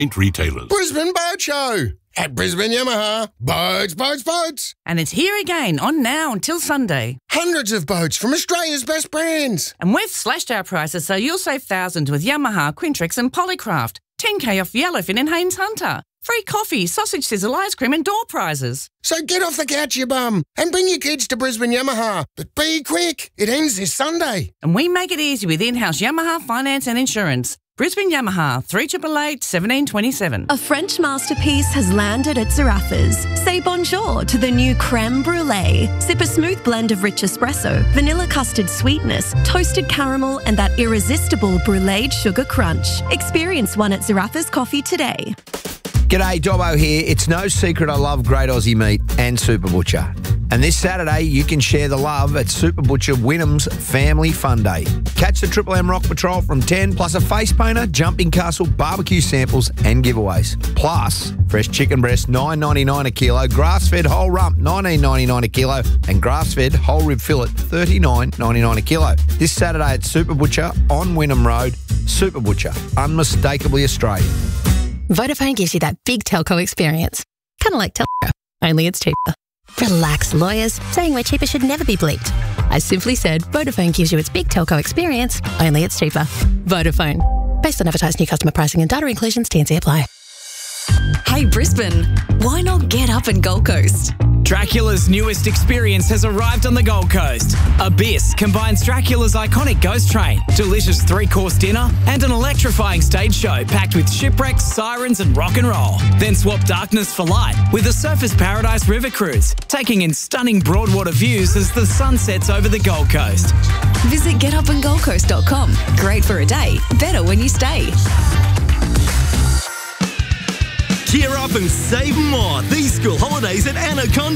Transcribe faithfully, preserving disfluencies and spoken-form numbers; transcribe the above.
retailers. Brisbane Boat Show at Brisbane Yamaha. Boats, boats, boats. And it's here again, on now until Sunday. Hundreds of boats from Australia's best brands. And we've slashed our prices so you'll save thousands with Yamaha, Quintrex and Polycraft. ten K off Yellowfin and Haynes Hunter. Free coffee, sausage sizzle, ice cream and door prizes. So get off the couch, you bum, and bring your kids to Brisbane Yamaha. But be quick, it ends this Sunday. And we make it easy with in-house Yamaha finance and insurance. Brisbane Yamaha, three eight eight eight, one seven two seven. A French masterpiece has landed at Zaraffa's. Say bonjour to the new creme brulee. Sip a smooth blend of rich espresso, vanilla custard sweetness, toasted caramel and that irresistible bruleed sugar crunch. Experience one at Zaraffa's Coffee today. G'day, Dobbo here. It's no secret I love great Aussie meat and Super Butcher. And this Saturday, you can share the love at Super Butcher Wynnum's Family Fun Day. Catch the Triple M Rock Patrol from ten, plus a face painter, jumping castle, barbecue samples and giveaways. Plus, fresh chicken breast, nine ninety-nine a kilo, grass-fed whole rump, nineteen ninety-nine a kilo, and grass-fed whole rib fillet, thirty-nine ninety-nine a kilo. This Saturday at Super Butcher on Wynnum Road. Super Butcher, unmistakably Australian. Vodafone gives you that big telco experience. Kind of like Telco, only it's cheaper. Relax, lawyers. Saying we're cheaper should never be bleeped. I simply said Vodafone gives you its big telco experience, only it's cheaper. Vodafone. Based on advertised new customer pricing and data inclusions, T and C apply. Hey Brisbane, why not get up and Gold Coast? Dracula's newest experience has arrived on the Gold Coast. Abyss combines Dracula's iconic ghost train, delicious three-course dinner, and an electrifying stage show packed with shipwrecks, sirens, and rock and roll. Then swap darkness for light with a Surfers Paradise river cruise, taking in stunning broadwater views as the sun sets over the Gold Coast. Visit get up and gold coast dot com. Great for a day, better when you stay. Cheer up and save more these school holidays at Anaconda.